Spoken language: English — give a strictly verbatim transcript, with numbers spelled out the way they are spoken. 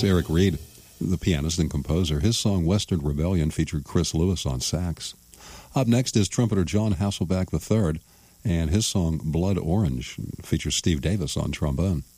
That's Eric Reed, the pianist and composer. His song Western Rebellion featured Chris Lewis on sax. Up next is trumpeter John Hasselbeck the third, and his song Blood Orange features Steve Davis on trombone.